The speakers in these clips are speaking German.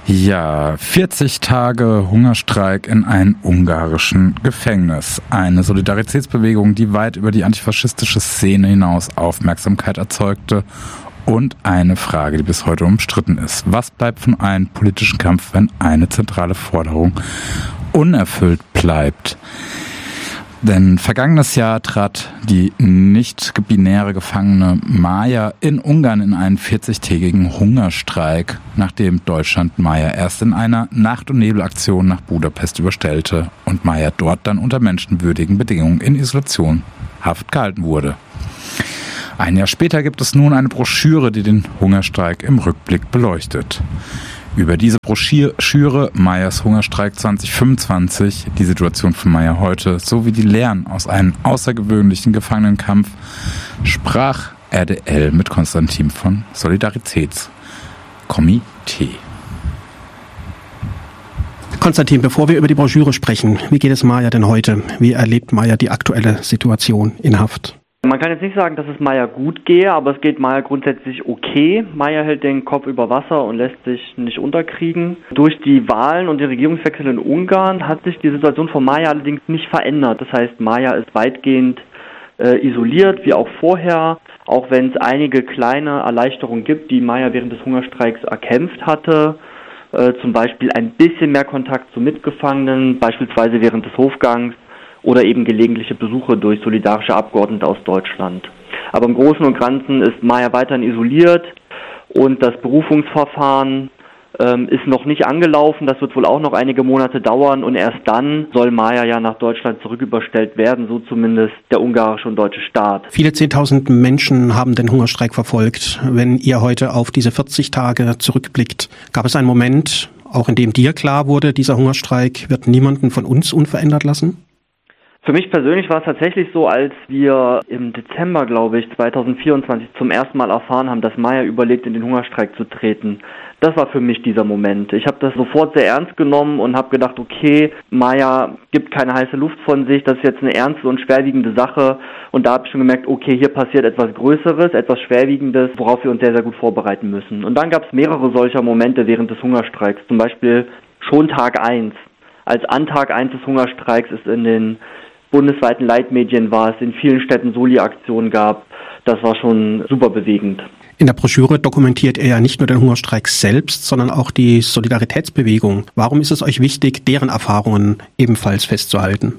Ja, 40 Tage Hungerstreik in einem ungarischen Gefängnis. Eine Solidaritätsbewegung, die weit über die antifaschistische Szene hinaus Aufmerksamkeit erzeugte. Und eine Frage, die bis heute umstritten ist. Was bleibt von einem politischen Kampf, wenn eine zentrale Forderung unerfüllt bleibt? Denn vergangenes Jahr trat die nicht-binäre Gefangene Maja in Ungarn in einen 40-tägigen Hungerstreik, nachdem Deutschland Maja erst in einer Nacht- und Nebelaktion nach Budapest überstellte und Maja dort dann unter menschenwürdigen Bedingungen in Isolation Haft gehalten wurde. Ein Jahr später gibt es nun eine Broschüre, die den Hungerstreik im Rückblick beleuchtet. Über diese Broschüre Majas Hungerstreik 2025, die Situation von Maja heute sowie die Lehren aus einem außergewöhnlichen Gefangenenkampf sprach RDL mit Konstantin von Solidaritätskomitee. Konstantin, bevor wir über die Broschüre sprechen, wie geht es Maja denn heute? Wie erlebt Maja die aktuelle Situation in Haft? Man kann jetzt nicht sagen, dass es Maja gut gehe, aber es geht Maja grundsätzlich okay. Maja hält den Kopf über Wasser und lässt sich nicht unterkriegen. Durch die Wahlen und den Regierungswechsel in Ungarn hat sich die Situation von Maja allerdings nicht verändert. Das heißt, Maja ist weitgehend isoliert, wie auch vorher, auch wenn es einige kleine Erleichterungen gibt, die Maja während des Hungerstreiks erkämpft hatte. Zum Beispiel ein bisschen mehr Kontakt zu Mitgefangenen, beispielsweise während des Hofgangs, oder eben gelegentliche Besuche durch solidarische Abgeordnete aus Deutschland. Aber im Großen und Ganzen ist Maja weiterhin isoliert und das Berufungsverfahren ist noch nicht angelaufen. Das wird wohl auch noch einige Monate dauern und erst dann soll Maja ja nach Deutschland zurücküberstellt werden, so zumindest der ungarische und deutsche Staat. Viele 10.000 Menschen haben den Hungerstreik verfolgt. Wenn ihr heute auf diese 40 Tage zurückblickt, gab es einen Moment, auch in dem dir klar wurde, dieser Hungerstreik wird niemanden von uns unverändert lassen? Für mich persönlich war es tatsächlich so, als wir im Dezember, 2024 zum ersten Mal erfahren haben, dass Maja überlegt, in den Hungerstreik zu treten. Das war für mich dieser Moment. Ich habe das sofort sehr ernst genommen und habe gedacht, okay, Maja gibt keine heiße Luft von sich, das ist jetzt eine ernste und schwerwiegende Sache. Und da habe ich schon gemerkt, okay, hier passiert etwas Größeres, etwas Schwerwiegendes, worauf wir uns sehr, sehr gut vorbereiten müssen. Und dann gab es mehrere solcher Momente während des Hungerstreiks, zum Beispiel schon Tag 1. Als an Tag 1 des Hungerstreiks ist in den bundesweiten Leitmedien war, es in vielen Städten Soli-Aktionen gab. Das war schon super bewegend. In der Broschüre dokumentiert er ja nicht nur den Hungerstreik selbst, sondern auch die Solidaritätsbewegung. Warum ist es euch wichtig, deren Erfahrungen ebenfalls festzuhalten?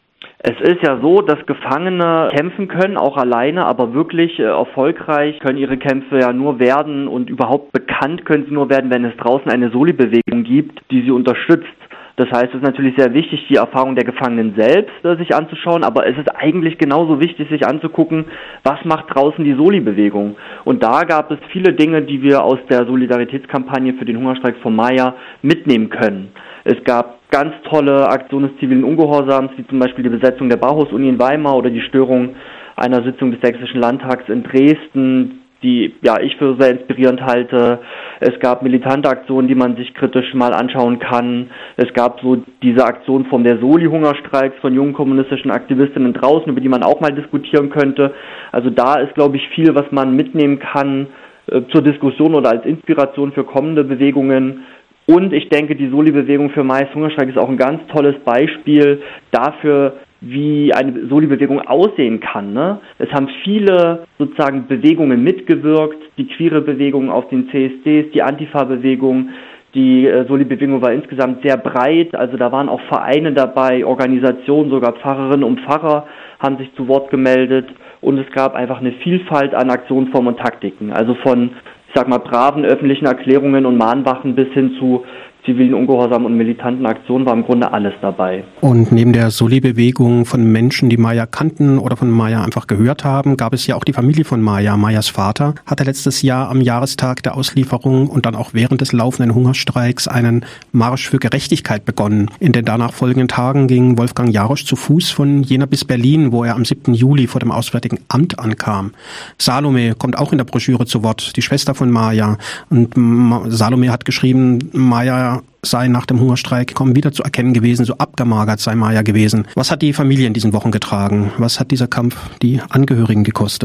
Es ist ja so, dass Gefangene kämpfen können, auch alleine, aber wirklich erfolgreich können ihre Kämpfe ja nur werden und überhaupt bekannt können sie nur werden, wenn es draußen eine Soli-Bewegung gibt, die sie unterstützt. Das heißt, es ist natürlich sehr wichtig, die Erfahrung der Gefangenen selbst sich anzuschauen, aber es ist eigentlich genauso wichtig, sich anzugucken, was macht draußen die Soli-Bewegung. Und da gab es viele Dinge, die wir aus der Solidaritätskampagne für den Hungerstreik von Maja mitnehmen können. Es gab ganz tolle Aktionen des zivilen Ungehorsams, wie zum Beispiel die Besetzung der Bauhaus-Uni in Weimar oder die Störung einer Sitzung des Sächsischen Landtags in Dresden, die ich für sehr inspirierend halte. Es gab militante Aktionen, die man sich kritisch mal anschauen kann. Es gab so diese Aktion von der Soli-Hungerstreiks von jungen kommunistischen Aktivistinnen draußen, über die man auch mal diskutieren könnte. Also da ist, glaube ich, viel, was man mitnehmen kann zur Diskussion oder als Inspiration für kommende Bewegungen. Und ich denke, die Soli-Bewegung für Majas Hungerstreik ist auch ein ganz tolles Beispiel dafür, wie eine Soli-Bewegung aussehen kann. Ne? Es haben viele sozusagen Bewegungen mitgewirkt, die queere Bewegung auf den CSDs, die Antifa-Bewegung, die Soli-Bewegung war insgesamt sehr breit, also da waren auch Vereine dabei, Organisationen, sogar Pfarrerinnen und Pfarrer haben sich zu Wort gemeldet und es gab einfach eine Vielfalt an Aktionsformen und Taktiken, also von, braven öffentlichen Erklärungen und Mahnwachen bis hin zu zivilen Ungehorsam und militanten Aktionen war im Grunde alles dabei. Und neben der Soli-Bewegung von Menschen, die Maja kannten oder von Maja einfach gehört haben, gab es ja auch die Familie von Maja. Majas Vater hatte letztes Jahr am Jahrestag der Auslieferung und dann auch während des laufenden Hungerstreiks einen Marsch für Gerechtigkeit begonnen. In den danach folgenden Tagen ging Wolfgang Jarosch zu Fuß von Jena bis Berlin, wo er am 7. Juli vor dem Auswärtigen Amt ankam. Salome kommt auch in der Broschüre zu Wort, die Schwester von Maja. Und Salome hat geschrieben, Maja sei nach dem Hungerstreik kaum wieder zu erkennen gewesen, so abgemagert sei Maja gewesen. Was hat die Familie in diesen Wochen getragen? Was hat dieser Kampf die Angehörigen gekostet?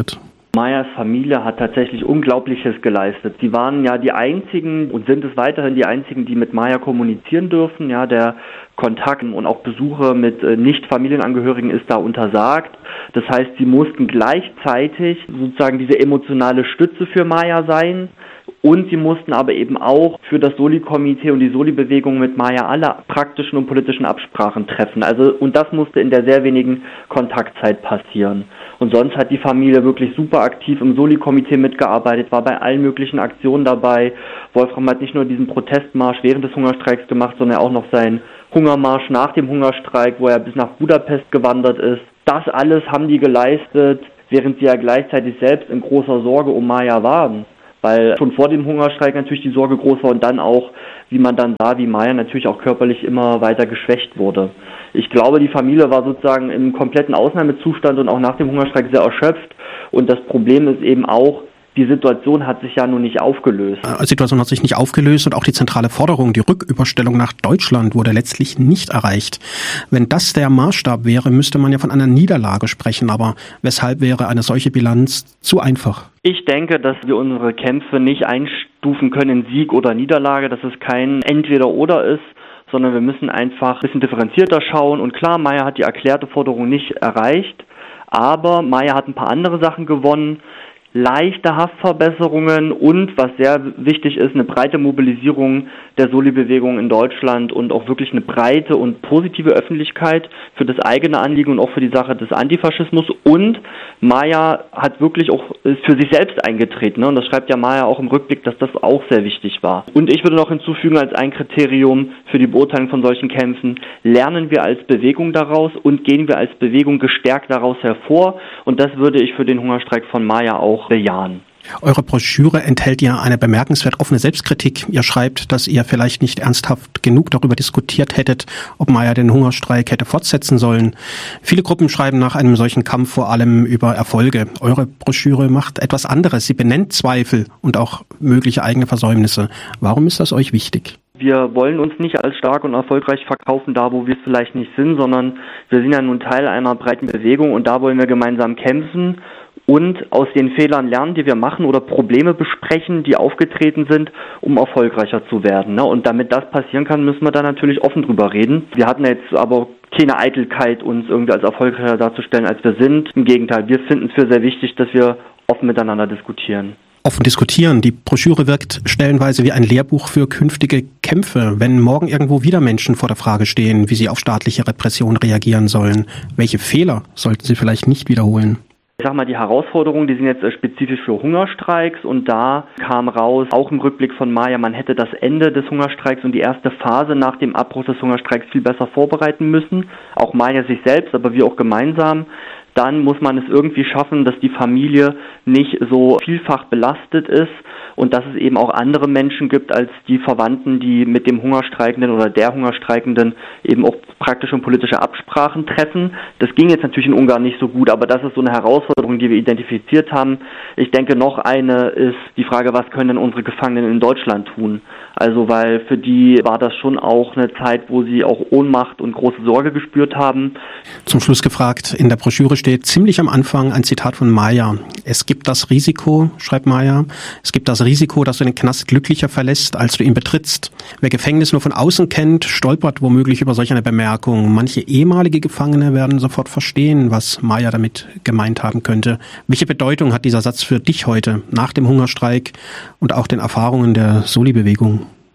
Mayas Familie hat tatsächlich Unglaubliches geleistet. Sie waren ja die einzigen und sind es weiterhin die einzigen, die mit Maya kommunizieren dürfen. Ja, der Kontakt und auch Besuche mit Nicht-Familienangehörigen ist da untersagt. Das heißt, sie mussten gleichzeitig sozusagen diese emotionale Stütze für Maya sein. Und sie mussten aber eben auch für das Soli-Komitee und die Soli-Bewegung mit Maya alle praktischen und politischen Absprachen treffen. Und das musste in der sehr wenigen Kontaktzeit passieren. Und sonst hat die Familie wirklich super aktiv im Soli-Komitee mitgearbeitet, war bei allen möglichen Aktionen dabei. Wolfram hat nicht nur diesen Protestmarsch während des Hungerstreiks gemacht, sondern auch noch seinen Hungermarsch nach dem Hungerstreik, wo er bis nach Budapest gewandert ist. Das alles haben die geleistet, während sie ja gleichzeitig selbst in großer Sorge um Maya waren. Weil schon vor dem Hungerstreik natürlich die Sorge groß war und dann auch, wie man dann sah, wie Maya natürlich auch körperlich immer weiter geschwächt wurde. Ich glaube, die Familie war sozusagen im kompletten Ausnahmezustand und auch nach dem Hungerstreik sehr erschöpft. Und das Problem ist eben auch, die Situation hat sich ja nun nicht aufgelöst. Die Situation hat sich nicht aufgelöst und auch die zentrale Forderung, die Rücküberstellung nach Deutschland, wurde letztlich nicht erreicht. Wenn das der Maßstab wäre, müsste man ja von einer Niederlage sprechen. Aber weshalb wäre eine solche Bilanz zu einfach? Ich denke, dass wir unsere Kämpfe nicht einstufen können in Sieg oder Niederlage, dass es kein Entweder-Oder ist, sondern wir müssen einfach ein bisschen differenzierter schauen. Und klar, Maya hat die erklärte Forderung nicht erreicht, aber Maya hat ein paar andere Sachen gewonnen. Leichte Haftverbesserungen und, was sehr wichtig ist, eine breite Mobilisierung der Soli-Bewegung in Deutschland und auch wirklich eine breite und positive Öffentlichkeit für das eigene Anliegen und auch für die Sache des Antifaschismus. Und Maya hat wirklich auch für sich selbst eingetreten, ne? Und das schreibt ja Maya auch im Rückblick, dass das auch sehr wichtig war. Und ich würde noch hinzufügen als ein Kriterium für die Beurteilung von solchen Kämpfen: Lernen wir als Bewegung daraus und gehen wir als Bewegung gestärkt daraus hervor? Und das würde ich für den Hungerstreik von Maya auch bejahen. Eure Broschüre enthält ja eine bemerkenswert offene Selbstkritik. Ihr schreibt, dass ihr vielleicht nicht ernsthaft genug darüber diskutiert hättet, ob Maya den Hungerstreik hätte fortsetzen sollen. Viele Gruppen schreiben nach einem solchen Kampf vor allem über Erfolge. Eure Broschüre macht etwas anderes. Sie benennt Zweifel und auch mögliche eigene Versäumnisse. Warum ist das euch wichtig? Wir wollen uns nicht als stark und erfolgreich verkaufen, da wo wir es vielleicht nicht sind, sondern wir sind ja nun Teil einer breiten Bewegung und da wollen wir gemeinsam kämpfen und aus den Fehlern lernen, die wir machen oder Probleme besprechen, die aufgetreten sind, um erfolgreicher zu werden. Und damit das passieren kann, müssen wir da natürlich offen drüber reden. Wir hatten jetzt aber keine Eitelkeit, uns irgendwie als erfolgreicher darzustellen, als wir sind. Im Gegenteil, wir finden es für sehr wichtig, dass wir offen miteinander diskutieren. Offen diskutieren. Die Broschüre wirkt stellenweise wie ein Lehrbuch für künftige Kämpfe. Wenn morgen irgendwo wieder Menschen vor der Frage stehen, wie sie auf staatliche Repression reagieren sollen, welche Fehler sollten sie vielleicht nicht wiederholen? Ich sag mal, die Herausforderungen, die sind jetzt spezifisch für Hungerstreiks und da kam raus, auch im Rückblick von Maya, man hätte das Ende des Hungerstreiks und die erste Phase nach dem Abbruch des Hungerstreiks viel besser vorbereiten müssen. Auch Maya sich selbst, aber wir auch gemeinsam. Dann muss man es irgendwie schaffen, dass die Familie nicht so vielfach belastet ist und dass es eben auch andere Menschen gibt als die Verwandten, die mit dem Hungerstreikenden oder der Hungerstreikenden eben auch praktische und politische Absprachen treffen. Das ging jetzt natürlich in Ungarn nicht so gut, aber das ist so eine Herausforderung, die wir identifiziert haben. Ich denke, noch eine ist die Frage, was können denn unsere Gefangenen in Deutschland tun? Also, weil für die war das schon auch eine Zeit, wo sie auch Ohnmacht und große Sorge gespürt haben. Zum Schluss gefragt, in der Broschüre steht ziemlich am Anfang ein Zitat von Maya. Es gibt das Risiko, schreibt Maya, es gibt das Risiko, dass du den Knast glücklicher verlässt, als du ihn betrittst. Wer Gefängnis nur von außen kennt, stolpert womöglich über solch eine Bemerkung. Manche ehemalige Gefangene werden sofort verstehen, was Maya damit gemeint haben könnte. Welche Bedeutung hat dieser Satz für dich heute, nach dem Hungerstreik und auch den Erfahrungen der Soli-Bewegung?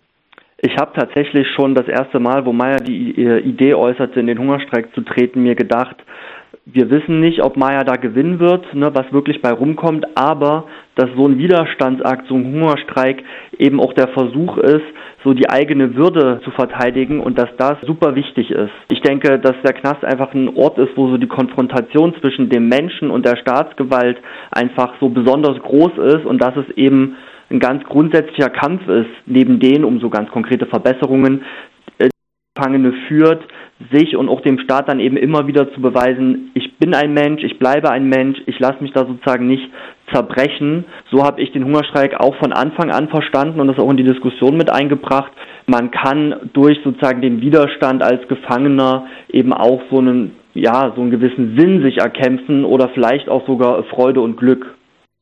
Ich habe tatsächlich schon das erste Mal, wo Maya die Idee äußerte, in den Hungerstreik zu treten, mir gedacht, wir wissen nicht, ob Maya da gewinnen wird, was wirklich bei rumkommt, aber dass so ein Widerstandsakt, so ein Hungerstreik eben auch der Versuch ist, so die eigene Würde zu verteidigen und dass das super wichtig ist. Ich denke, dass der Knast einfach ein Ort ist, wo so die Konfrontation zwischen dem Menschen und der Staatsgewalt einfach so besonders groß ist und dass es eben ein ganz grundsätzlicher Kampf ist, neben denen, um so ganz konkrete Verbesserungen, Gefangene führt, sich und auch dem Staat dann eben immer wieder zu beweisen, ich bin ein Mensch, ich bleibe ein Mensch, ich lasse mich da sozusagen nicht zerbrechen. So habe ich den Hungerstreik auch von Anfang an verstanden und das auch in die Diskussion mit eingebracht. Man kann durch sozusagen den Widerstand als Gefangener eben auch so einen gewissen Sinn sich erkämpfen oder vielleicht auch sogar Freude und Glück.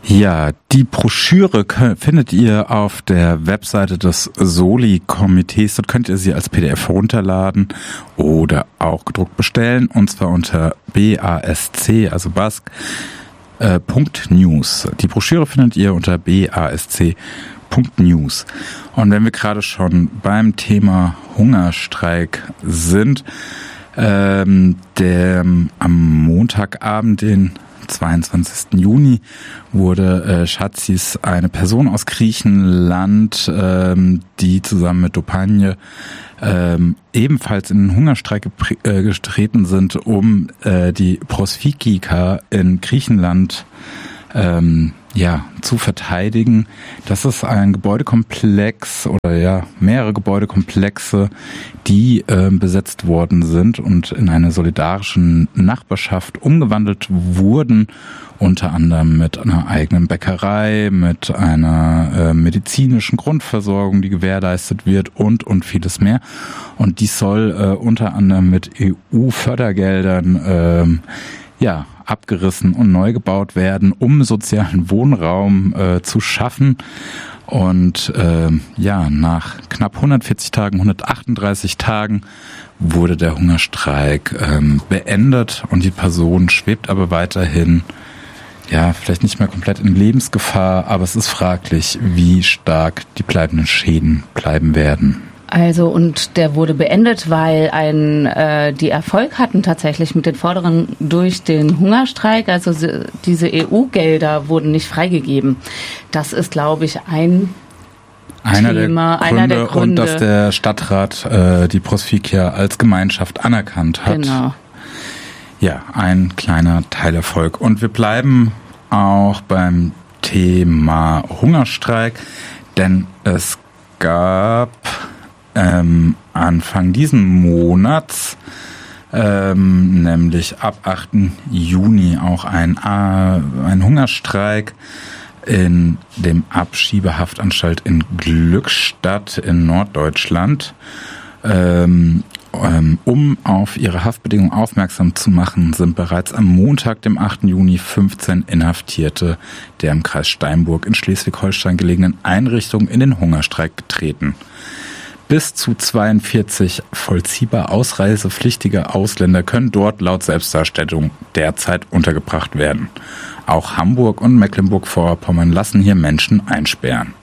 Ja, die Broschüre findet ihr auf der Webseite des Soli-Komitees. Dort könnt ihr sie als PDF herunterladen oder auch gedruckt bestellen, und zwar unter BASC, also Basque, .news. Die Broschüre findet ihr unter BASC.news. Und wenn wir gerade schon beim Thema Hungerstreik sind, am Montagabend, den 22. Juni, wurde Chatzis, eine Person aus Griechenland, die zusammen mit Dopagne ebenfalls in den Hungerstreik getreten sind, um die Prosfikika in Griechenland zu verteidigen. Das ist ein Gebäudekomplex oder mehrere Gebäudekomplexe, die besetzt worden sind und in eine solidarische Nachbarschaft umgewandelt wurden, unter anderem mit einer eigenen Bäckerei, mit einer medizinischen Grundversorgung, die gewährleistet wird und vieles mehr. Und dies soll unter anderem mit EU-Fördergeldern abgerissen und neu gebaut werden, um sozialen Wohnraum zu schaffen. Und nach knapp 140 Tagen, 138 Tagen wurde der Hungerstreik beendet und die Person schwebt aber weiterhin, vielleicht nicht mehr komplett in Lebensgefahr, aber es ist fraglich, wie stark die bleibenden Schäden bleiben werden. Also, und der wurde beendet, weil die Erfolg hatten tatsächlich mit den Forderungen durch den Hungerstreik. Also diese EU-Gelder wurden nicht freigegeben. Das ist, glaube ich, einer der Gründe. Und dass der Stadtrat die Prosfikia als Gemeinschaft anerkannt hat. Genau. Ja, ein kleiner Teilerfolg. Und wir bleiben auch beim Thema Hungerstreik, denn es gab Anfang diesen Monats, nämlich ab 8. Juni, auch ein Hungerstreik in dem Abschiebehaftanstalt in Glückstadt in Norddeutschland. Um auf ihre Haftbedingungen aufmerksam zu machen, sind bereits am Montag, dem 8. Juni, 15 Inhaftierte der im Kreis Steinburg in Schleswig-Holstein gelegenen Einrichtungen in den Hungerstreik getreten. Bis zu 42 vollziehbar ausreisepflichtige Ausländer können dort laut Selbstdarstellung derzeit untergebracht werden. Auch Hamburg und Mecklenburg-Vorpommern lassen hier Menschen einsperren.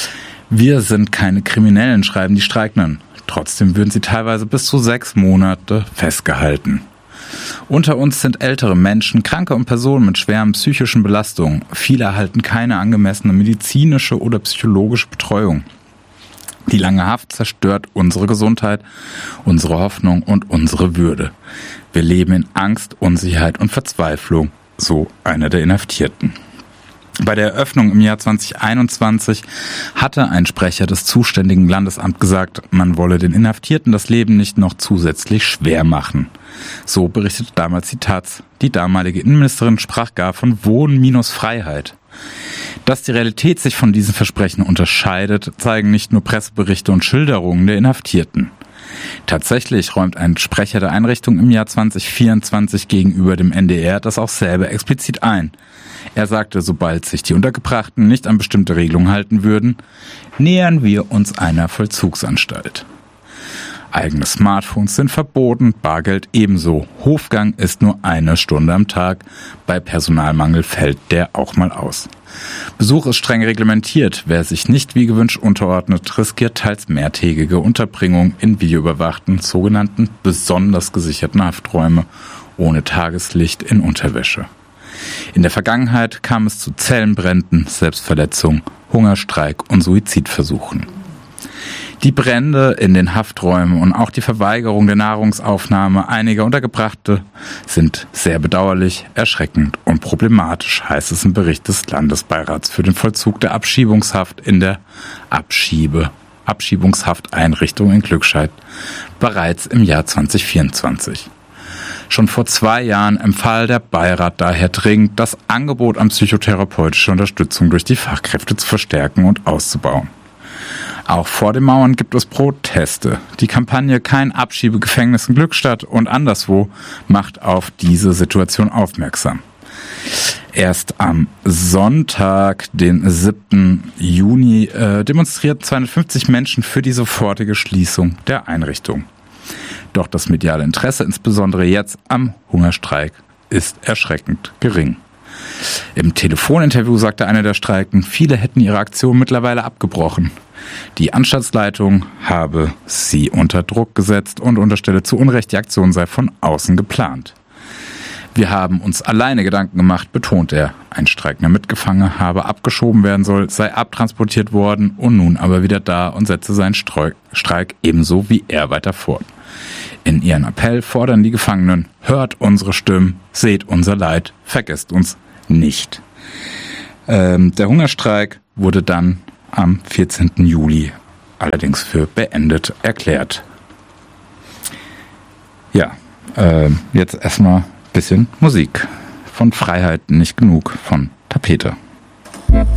Wir sind keine Kriminellen, schreiben die Streikenden. Trotzdem würden sie teilweise bis zu 6 Monate festgehalten. Unter uns sind ältere Menschen, Kranke und Personen mit schweren psychischen Belastungen. Viele erhalten keine angemessene medizinische oder psychologische Betreuung. Die lange Haft zerstört unsere Gesundheit, unsere Hoffnung und unsere Würde. Wir leben in Angst, Unsicherheit und Verzweiflung, so einer der Inhaftierten. Bei der Eröffnung im Jahr 2021 hatte ein Sprecher des zuständigen Landesamts gesagt, man wolle den Inhaftierten das Leben nicht noch zusätzlich schwer machen. So berichtete damals die taz. Die damalige Innenministerin sprach gar von Wohnen minus Freiheit. Dass die Realität sich von diesen Versprechen unterscheidet, zeigen nicht nur Presseberichte und Schilderungen der Inhaftierten. Tatsächlich räumt ein Sprecher der Einrichtung im Jahr 2024 gegenüber dem NDR das auch selber explizit ein. Er sagte, sobald sich die Untergebrachten nicht an bestimmte Regelungen halten würden, nähern wir uns einer Vollzugsanstalt. Eigene Smartphones sind verboten, Bargeld ebenso. Hofgang ist nur 1 Stunde am Tag. Bei Personalmangel fällt der auch mal aus. Besuch ist streng reglementiert. Wer sich nicht wie gewünscht unterordnet, riskiert teils mehrtägige Unterbringung in videoüberwachten, sogenannten besonders gesicherten Hafträume ohne Tageslicht in Unterwäsche. In der Vergangenheit kam es zu Zellenbränden, Selbstverletzung, Hungerstreik und Suizidversuchen. Die Brände in den Hafträumen und auch die Verweigerung der Nahrungsaufnahme einiger Untergebrachte sind sehr bedauerlich, erschreckend und problematisch, heißt es im Bericht des Landesbeirats für den Vollzug der Abschiebungshaft in der Abschiebungshafteinrichtung in Glückstadt bereits im Jahr 2024. Schon vor 2 Jahren empfahl der Beirat daher dringend, das Angebot an psychotherapeutischer Unterstützung durch die Fachkräfte zu verstärken und auszubauen. Auch vor den Mauern gibt es Proteste. Die Kampagne Kein Abschiebegefängnis in Glückstadt und anderswo macht auf diese Situation aufmerksam. Erst am Sonntag, den 7. Juni, demonstrierten 250 Menschen für die sofortige Schließung der Einrichtung. Doch das mediale Interesse, insbesondere jetzt am Hungerstreik, ist erschreckend gering. Im Telefoninterview sagte einer der Streikenden, viele hätten ihre Aktion mittlerweile abgebrochen. Die Anstaltsleitung habe sie unter Druck gesetzt und unterstelle zu Unrecht, die Aktion sei von außen geplant. Wir haben uns alleine Gedanken gemacht, betont er. Ein streikender Mitgefangener habe abgeschoben werden sollen, sei abtransportiert worden und nun aber wieder da und setze seinen Streik ebenso wie er weiter fort. In ihren Appell fordern die Gefangenen, hört unsere Stimmen, seht unser Leid, vergesst uns nicht. Der Hungerstreik wurde dann am 14. Juli allerdings für beendet erklärt. Ja, jetzt erstmal bisschen Musik. Von Freiheit nicht genug von Tapete.